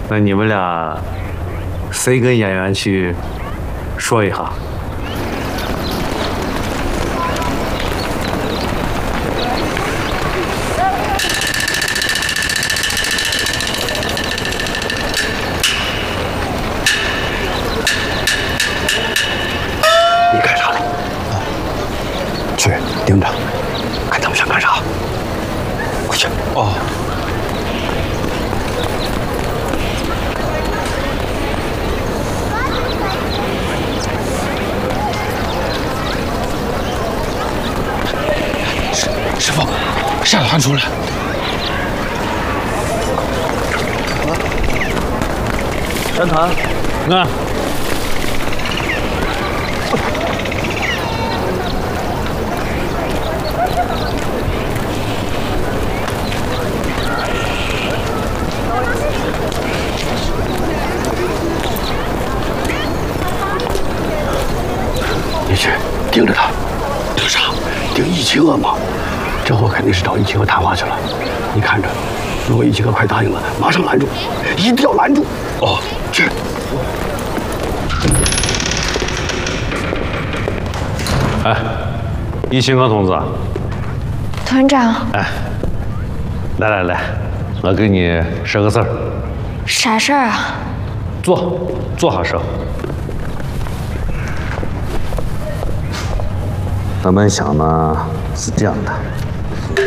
那你们俩谁跟演员去说一下？ 你干啥呢？去盯着，看他们想干啥。快去！哦。师傅，夏老汉出来。 山团， 啊。 你去盯着他，盯啥？盯一齐恶嘛。这货肯定是找一齐恶谈话去了。你看着，如果一齐恶快答应了，马上拦住，一定要拦住。哦，去。 哎，一齐恶同志， 团长。 哎，来，我给你说个事儿。 啥事儿啊？ 坐下说。我们想呢是这样的。